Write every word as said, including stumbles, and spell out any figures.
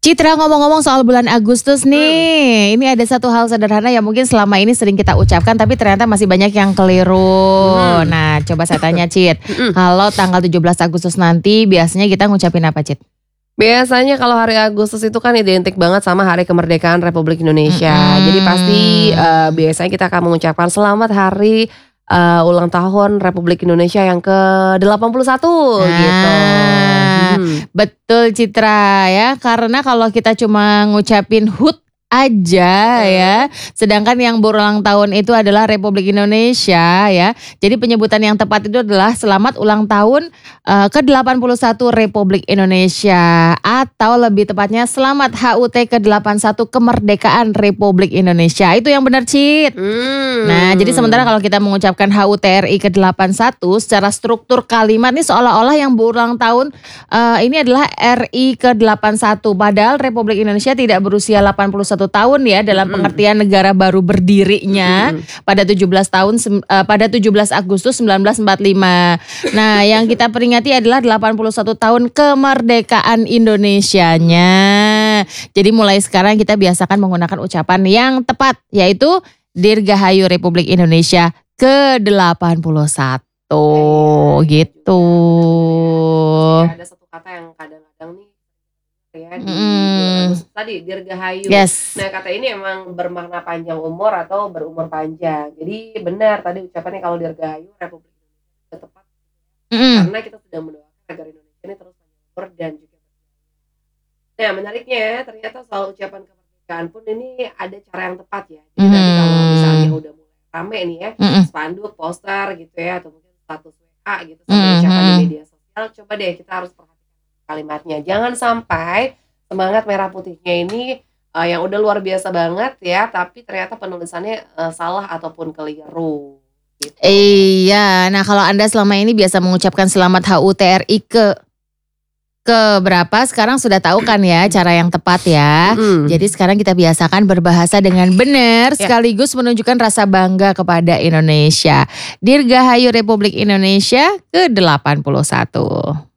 Citra, ngomong-ngomong soal bulan Agustus nih, hmm. ini ada satu hal sederhana yang mungkin selama ini sering kita ucapkan tapi ternyata masih banyak yang keliru. Hmm. Nah, coba saya tanya Cit, hmm. kalau tanggal tujuh belas Agustus nanti biasanya kita ngucapin apa Cit? Biasanya kalau hari Agustus itu kan identik banget sama hari kemerdekaan Republik Indonesia. Hmm. Jadi pasti uh, biasanya kita akan mengucapkan selamat hari uh, ulang tahun Republik Indonesia yang ke delapan puluh satu nah. gitu. Hmm. Betul Citra ya, karena kalau kita cuma ngucapin H U T aja ya, sedangkan yang berulang tahun itu adalah Republik Indonesia ya. Jadi penyebutan yang tepat itu adalah selamat ulang tahun uh, ke delapan puluh satu Republik Indonesia, atau lebih tepatnya selamat H U T ke delapan puluh satu kemerdekaan Republik Indonesia. Itu yang benar Cit. Hmm. Nah, jadi sementara kalau kita mengucapkan H U T R I ke delapan puluh satu secara struktur kalimat ini seolah-olah yang berulang tahun uh, ini adalah R I ke delapan puluh satu, padahal Republik Indonesia tidak berusia delapan puluh satu tahun ya dalam pengertian negara baru berdirinya mm-hmm. pada tujuh belas tahun uh, pada tujuh belas Agustus seribu sembilan ratus empat puluh lima. Nah, yang kita peringati adalah delapan puluh satu tahun kemerdekaan Indonesianya. Jadi mulai sekarang kita biasakan menggunakan ucapan yang tepat, yaitu Dirgahayu Republik Indonesia ke delapan puluh satu gitu. Ada satu kata yang kadang-kadang nih ya di mm. tadi Dirgahayu. Yes. Nah, kata ini emang bermakna panjang umur atau berumur panjang. Jadi benar tadi ucapannya kalau Dirgahayu Republik Indonesia tepat. Mm. Karena kita sudah mendoakan agar Indonesia ini terus panjang umur dan juga berjaya. Nah, menariknya ternyata soal ucapan kemerdekaan pun ini ada cara yang tepat ya. Jadi mm. tadi kalau misalnya udah mulai rame nih ya, mm. spanduk, poster gitu ya, atau mungkin status W A gitu sampai mm. ucapan di media sosial, coba deh kita harus perhatikan kalimatnya. Jangan sampai semangat merah putihnya ini uh, yang udah luar biasa banget ya, tapi ternyata penulisannya uh, salah ataupun keliru gitu. Iya, nah kalau Anda selama ini biasa mengucapkan selamat H U T R I ke ke berapa, sekarang sudah tahu kan ya cara yang tepat ya. Mm. Jadi sekarang kita biasakan berbahasa dengan benar yeah. sekaligus menunjukkan rasa bangga kepada Indonesia. Dirgahayu Republik Indonesia ke delapan puluh satu.